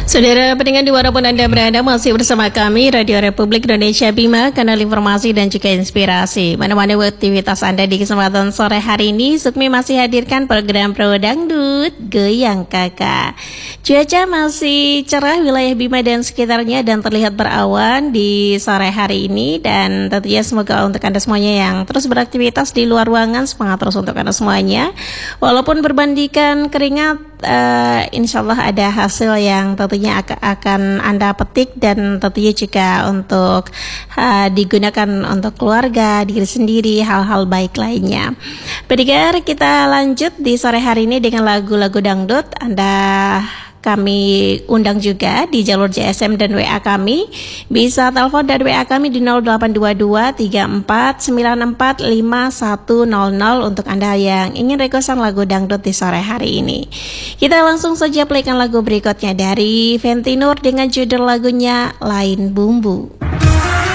Saudara pendengar dimanapun Anda berada, masih bersama kami Radio Republik Indonesia Bima, kanal informasi dan juga inspirasi. Mana-mana aktivitas Anda di kesempatan sore hari ini, Sukmi masih hadirkan program Pro Dangdut Goyang Kakak. Cuaca masih cerah wilayah Bima dan sekitarnya dan terlihat berawan di sore hari ini. Dan tentunya semoga untuk Anda semuanya yang terus beraktivitas di luar ruangan, semangat terus untuk Anda semuanya. Walaupun berbandingkan keringat, insya Allah ada hasil yang tentunya akan Anda petik dan tentunya juga untuk digunakan untuk keluarga, diri sendiri, hal-hal baik lainnya. Pendengar, kita lanjut di sore hari ini dengan lagu-lagu dangdut. Kami undang juga di jalur GSM dan WA kami. Bisa telepon dan WA kami di 0822 3494 5100 untuk Anda yang ingin requestan lagu dangdut di sore hari ini. Kita langsung saja playkan lagu berikutnya dari Fenty Nur dengan judul lagunya Lain Bumbu.